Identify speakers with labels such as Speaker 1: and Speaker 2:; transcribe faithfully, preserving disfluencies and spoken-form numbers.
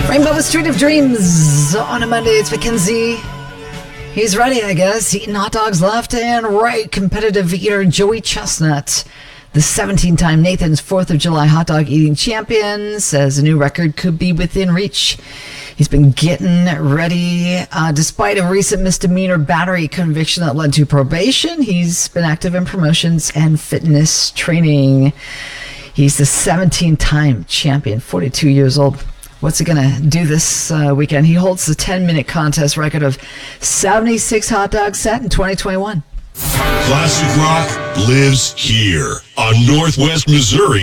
Speaker 1: Rainbow Street of Dreams on a Monday. It's Mackenzie. He's ready, I guess. Eating hot dogs left and right. Competitive eater Joey Chestnut, the seventeen-time Nathan's fourth of July hot dog eating champion, says a new record could be within reach. He's been getting ready. Uh, despite a recent misdemeanor battery conviction that led to probation, he's been active in promotions and fitness training. He's the seventeen-time champion, forty-two years old. What's he going to do this uh, weekend? He holds the ten-minute contest record of seventy-six hot dogs set in twenty twenty-one.
Speaker 2: Classic rock lives here on Northwest Missouri.